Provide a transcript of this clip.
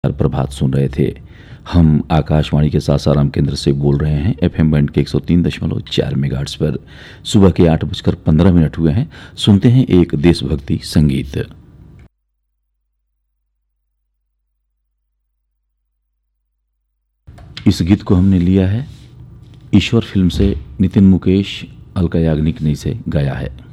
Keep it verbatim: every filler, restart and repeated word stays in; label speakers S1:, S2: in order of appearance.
S1: प्रभात सुन रहे थे। हम आकाशवाणी के सासाराम केंद्र से बोल रहे हैं एफएम बैंड के एक सौ तीन दशमलव चार मेगाहर्ट्ज पर। सुबह के आठ बजकर पंद्रह मिनट हुए हैं। सुनते हैं एक देशभक्ति संगीत। इस गीत को हमने लिया है ईश्वर फिल्म से। नितिन मुकेश, अलका याग्निक ने इसे गाया है।